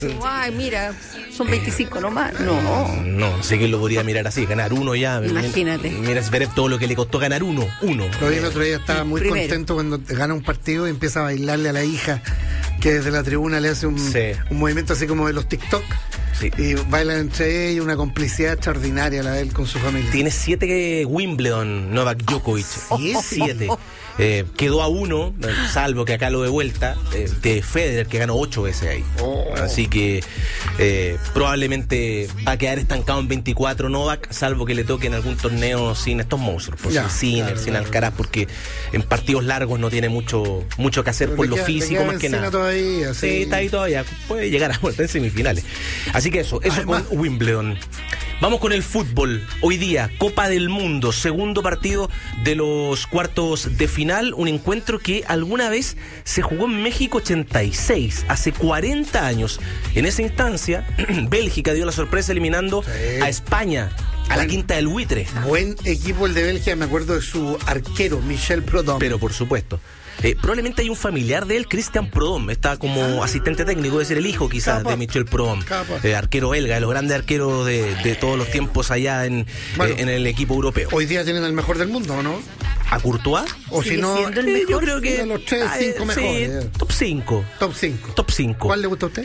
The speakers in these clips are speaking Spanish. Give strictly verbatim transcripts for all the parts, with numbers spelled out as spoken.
Ay, mira, son veinticinco nomás. No. No, sé que lo podría mirar así, ganar uno ya. Imagínate. Mira, ver todo lo que le costó ganar uno. Uno. Lo vi el otro día, estaba muy Primero. contento cuando gana un partido y empieza a bailarle a la hija, que desde la tribuna le hace un, Sí. un movimiento así como de los TikTok. Sí. Y bailan entre ellos, una complicidad extraordinaria la de él con su familia. Tiene siete Wimbledon Novak Djokovic. ¿Siete? Siete. Eh, quedó a uno, salvo que acá lo de vuelta, eh, de Federer, que ganó ocho veces ahí. Oh. Así que eh, probablemente va a quedar estancado en veinticuatro Novak, salvo que le toque en algún torneo sin estos monstruos, pues, Ya, sin Sinner, claro, sin claro. Alcaraz, porque en partidos largos no tiene mucho mucho que hacer Pero por le lo queda- le físico queda más que Encina nada. todavía, Sí, sí. está ahí todavía. Puede llegar a vuelta en semifinales. Así que eso, eso Además- con Wimbledon. Vamos con el fútbol. Hoy día, Copa del Mundo, segundo partido de los cuartos de final. Un encuentro que alguna vez se jugó en México ochenta y seis, hace cuarenta años. En esa instancia, Bélgica dio la sorpresa eliminando Sí. a España, a la Bueno. Quinta del Buitre. Buen equipo el de Bélgica, me acuerdo de su arquero, Michel Prudhomme. Pero por supuesto. Eh, probablemente hay un familiar de él, Christian Prudhomme, está como Ah. asistente técnico, debe ser el hijo quizás Capa. de Michel Prudhomme, Capa. eh, arquero belga, de los grandes arqueros de, de todos los tiempos allá en, Bueno. eh, en el equipo europeo. Hoy día tienen el mejor del mundo, ¿o no? ¿A Courtois? O Sigue si no, siendo el Eh, yo mejor, creo que de los tres, ah, cinco eh, mejores, sí, eh. top cinco. top cinco. Top cinco. ¿Cuál le gusta a usted?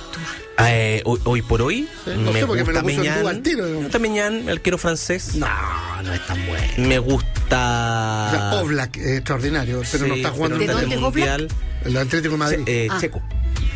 Eh, hoy, hoy por hoy Sí, no me sé, porque me gusta lo puso en Meñán, duda al tiro, ¿no? me gusta Meñán, el arquero francés. No, no es tan bueno. Me O gusta sea, Oblak, eh, extraordinario, pero Sí, no está jugando pero ¿De no en está dónde en es el Oblak? Mundial. el Atlético de Madrid. Eh, Ah. Checo.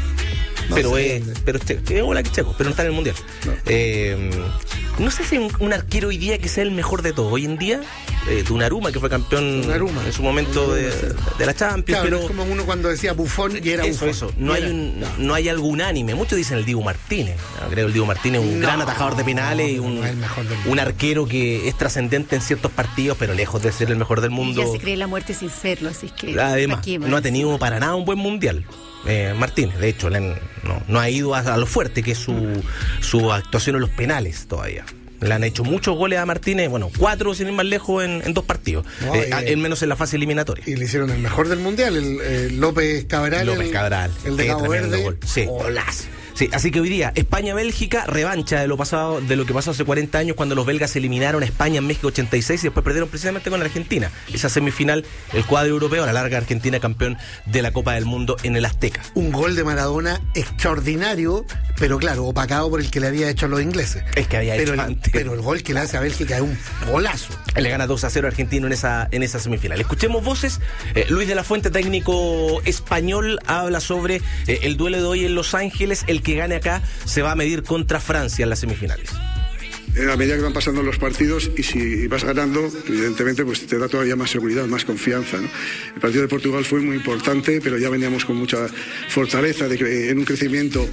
No pero sé es, dónde. pero es checo, es Oblak checo, pero no está en el mundial. No. Eh, no sé si hay un, un arquero hoy día que sea el mejor de todos. Hoy en día, eh, Donnarumma, que fue campeón Donnarumma. en su momento de, de la Champions, Claro, pero es como uno cuando decía Buffon y era eso, Buffon. eso. No Y hay era- un, no hay algo unánime. Muchos dicen el Dibu Martínez. No, creo que el Dibu Martínez es un No, gran atajador de penales y un, no es el mejor del mundo. un arquero que es trascendente en ciertos partidos, pero lejos de ser el mejor del Y mundo. ya se cree la muerte sin serlo, así es que... Además, ¿pa' qué más? no ha tenido para nada un buen mundial. Eh, Martínez, de hecho, le han- no, no ha ido a, a lo fuerte que es su, su actuación en los penales todavía. Le han hecho muchos goles a Martínez, bueno, cuatro sin ir más lejos en, en dos partidos, No, eh, eh, a- en menos en la fase eliminatoria. Y le hicieron el mejor del mundial, el eh, López Cabral. López el, Cabral, El de qué Cabo tremendo Verde. gol. Sí. Golazo. Sí, así que hoy día, España-Bélgica, revancha de lo pasado, de lo que pasó hace cuarenta años cuando los belgas eliminaron a España en México ochenta y seis y después perdieron precisamente con Argentina. Esa semifinal, el cuadro europeo, a la larga Argentina campeón de la Copa del Mundo en el Azteca. Un gol de Maradona extraordinario, pero claro, opacado por el que le había hecho a los ingleses. Es que había pero hecho el, antes. pero el gol que le hace a Bélgica es un golazo. Le gana dos a cero a Argentino en esa, en esa semifinal. Escuchemos voces. Eh, Luis de la Fuente, técnico español, habla sobre eh, el duelo de hoy en Los Ángeles. El que gane acá se va a medir contra Francia en las semifinales. Eh, a medida que van pasando los partidos y si vas ganando, evidentemente pues te da todavía más seguridad, más confianza, ¿no? El partido de Portugal fue muy importante, pero ya veníamos con mucha fortaleza de que, en un crecimiento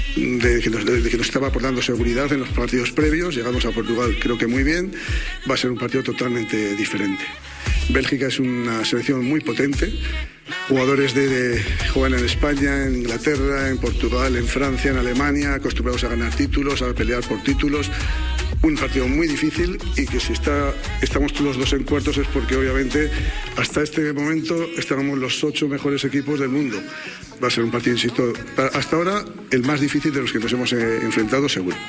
de que, nos, de que nos estaba aportando seguridad en los partidos previos. Llegamos a Portugal creo que muy bien, va a ser un partido totalmente diferente. Bélgica es una selección muy potente, jugadores de, de juegan en España, en Inglaterra, en Portugal, en Francia, en Alemania, acostumbrados a ganar títulos, a pelear por títulos. Un partido muy difícil y que si está, estamos todos los dos en cuartos es porque obviamente hasta este momento estábamos los ocho mejores equipos del mundo. Va a ser un partido, insisto, hasta ahora el más difícil de los que nos hemos eh, enfrentado seguro.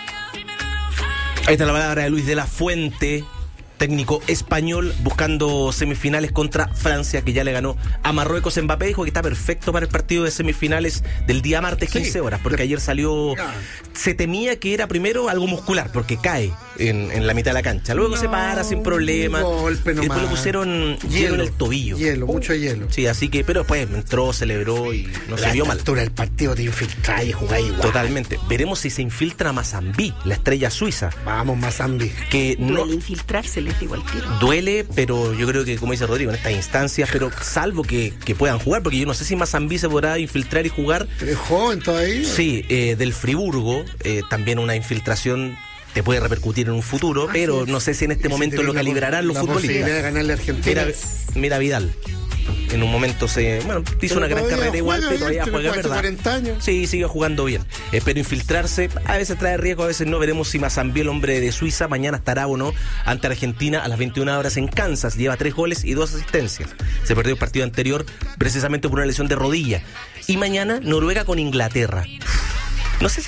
Ahí está la palabra de Luis de la Fuente, técnico español, buscando semifinales contra Francia, que ya le ganó a Marruecos. Mbappé dijo que está perfecto para el partido de semifinales del día martes, Sí. quince horas, porque ayer salió, Ah. se temía que era primero algo muscular, porque cae en, en la mitad de la cancha, luego No, se para sin problema, un golpe y después nomás. le pusieron hielo en el tobillo. Hielo, mucho hielo. Sí, así que, pero después entró, celebró y no A se vio esta mal. altura del partido te infiltráis y jugáis igual. Totalmente. Veremos si se infiltra Mazambí, la estrella suiza, Vamos, Mazambi. que no... Duele infiltrarse, les digo al tiro. Duele, pero yo creo que, como dice Rodrigo, en estas instancias, pero salvo que, que puedan jugar, porque yo no sé si Mazambí se podrá infiltrar y jugar. Pero es joven todavía. Sí, eh, del Friburgo, eh, también una infiltración te puede repercutir en un futuro, Así pero es. no sé si en este Y si momento tenés lo la calibrarán pos- los la posibilidad de futbolistas. ganarle a Argentina. Mira, mira Vidal. En un momento se. Bueno, hizo Pero una gran todavía carrera igual, juega pero todavía bien, juega, tiene ¿verdad? cuarenta años. Sí, sigue jugando bien. Eh, pero infiltrarse a veces trae riesgo, a veces no. Veremos si Mazambí, el hombre de Suiza, mañana estará o no ante Argentina a las veintiuna horas en Kansas. Lleva tres goles y dos asistencias. Se perdió el partido anterior precisamente por una lesión de rodilla. Y mañana Noruega con Inglaterra. No sé si